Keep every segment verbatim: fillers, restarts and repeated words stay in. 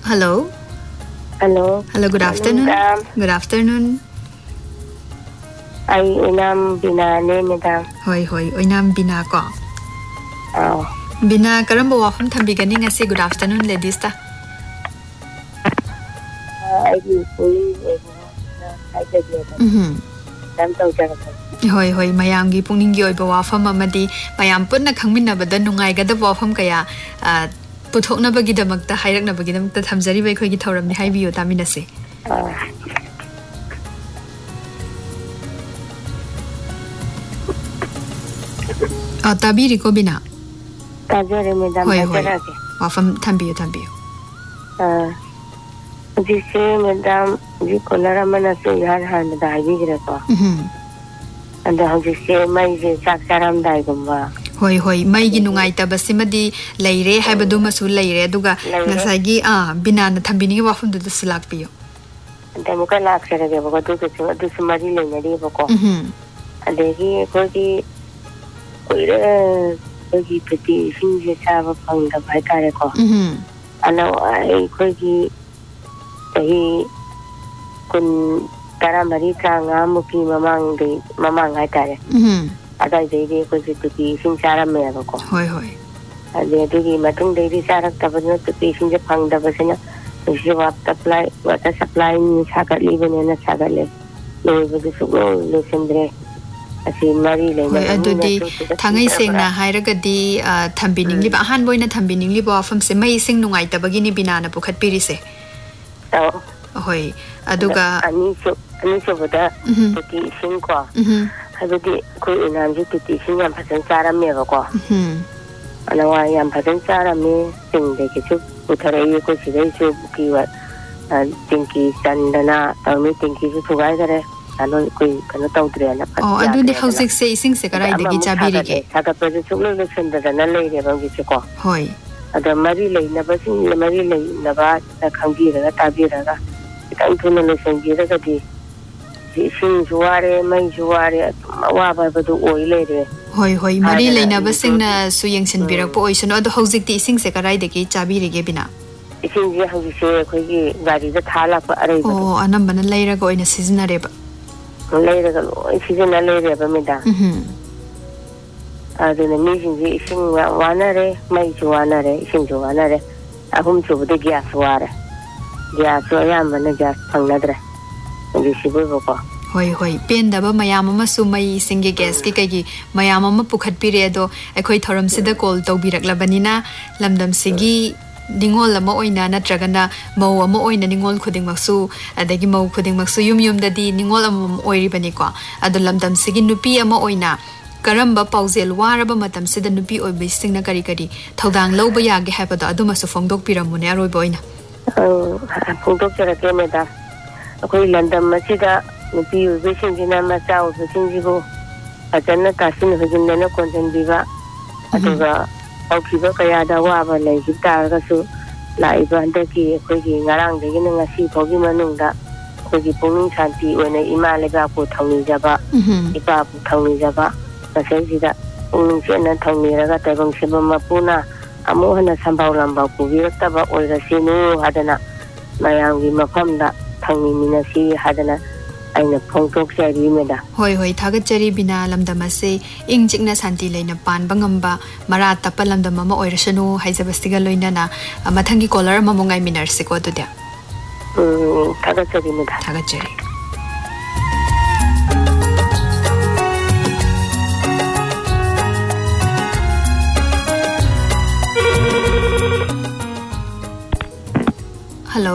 Hello. Hello. Hello, good afternoon. Madam. Good afternoon. I Inam Bina ne madam. Hoi hoi, oinam Bina ko. Oh. Bina karamba wafam thambigani ngasi good afternoon ladies ta. I do koi I did it. Mhm. Dam tau jara. Hoi hoi mayam gi pungning gi oiba wafam amadi mayam punna khangminabada nungai gada wafam kaya puthoknabagi damakta hairaknabagi damakta thamjari bai khoi gi thoramni haibiyo taminase. Ah. Ah tabiri ko Bina. Tajare madam. Hoi hoi. Tajare. Wafam thambiyo thambiyo. Ah. Jise madam ji kolara mana se yar han da hi gira ko. Mhm. Anda jise mai je sak saram dai gumba. Hoi hoi mai gi nungai tabasimadi leire haibadu masu leire aduga ngasagi ah Bina na thambini wafam du sulak piyo. Anda muka lak sere ge ko du ke du sumari le ne ri ko. Mhm. Adegi ko gi koire ko gi peti sinje saba phang da bhai tare ko. Mhm. Ana ai ko gi hi kun tara mari changa muki mamang de mamang hai tare. Mhm. Adai de de ko gi peti sin sara me ko. Hoi hoi. Ade de gi matung de ri sara ta bana peti sinje phang da basena ji wap supply water supply ni sagat li bene na sagat le. Lo bu su lo lo sendre. Asi mari le. Hoi adudi thangai sengna hairagadi thambiningli ba han boina thambiningli ba wafam se mai sing nungai tabagi ni Bina na pukhat piri se. Tao. Hoi aduga ani so ani so bada peti sing ko. Mhm. Adudi ko inam ji peti sing yam phasan sara me ba ko. Mhm. Ana wa yam phasan sara me sing de ke chu uthare ye ko si dai chu ki wa tinki sandana taw me tinki chu thugai gare ano koi kana taw dre na Oh adudi hausik se ising se karai degi chabiri ge. Saga pe chu lo lo senda na le re ba gi ko. Hoi. Ada mari le na ba sing mari le na ba ta khangi ra ta bi ra ga tan thuna le sing gi ra ga di sing juare mai juare wa ba ba du oi le re. Hoi hoi mari leina ba singna su yengsin birak po oisono adu hausik ti ising se karai degi chabiri ge Bina. Ising ji hausi se khoi gi gari da thala pa are ba. Oh anambana leira go ina seasonare ba. Leira ga oi season na leira ba me da. Mhm. Adu na mi sing ji ising wa na re mai ju wa na re ising ju wa na re ahum chu de gas wa re. Gas wa yam ba na gas phang na dre. Ndi si bo ko. Hoi hoi penda ba mayam ama su mai singe gas ki kai gi mayam ama pukhat pire do ekhoi thoram sida call to birak labanina lamdam sigi ningol ama oina natragana mau ama oina ningol khuding maksu adagi mau khuding maksu yum yum dadi ningol ama oiri bani ko adu lamdam sigi nupi ama oina karamba pauzel waraba matam sida nupi oibai singna kari kari thodang loba yage habada aduma su fongdok piramune aroi boina fongdok jara ke me da akoi landam masida nupi oibai singina ma chau singi go ajana tasin hujin na konjan biga aduga aukiba kaya da wa ba lai hita ga su lai ba da ki akoi gi ngarang de gi nga si phogi manung da akoi gi pungning shanti oina ima le ga ko thangni jaba ipa bu thangni jaba sai ji da pungning se na thangni ra ga taibang se ba mapuna amu hana sambau lamba ku wi ta ba oi ra sinu hadana mayang gi mafam da thangni mina si hadana aina phongtok sari me da hoi hoi thagat chari Bina lamdama se ing jikna santi leina pan bangamba mara tapalam da mama oirasanu haizabasiga loina na mathangi collar mamungai minar se ko du dia um thagat chari me da thagat chari hello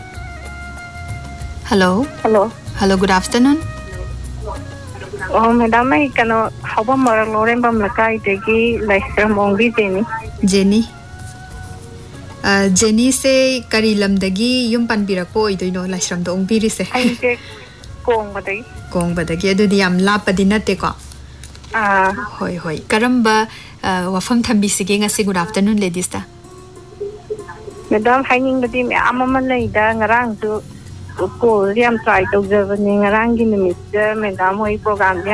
hello hello hello good afternoon oh madam ai kano haba mar loren bam lakai de ki laisram ongbi jeni jenny uh jenny se kari lamdagi yum panbirak po idoino laisram do ongbiri se ai je kong badai kong badagi adu di am lapadi nate ko ah hoi hoi karamba wafam thambi sige ngasi good afternoon ladies ta madam haining badi me amama leida ngarang tu ko riam try to jawani ngarang gi nimit madam hoi program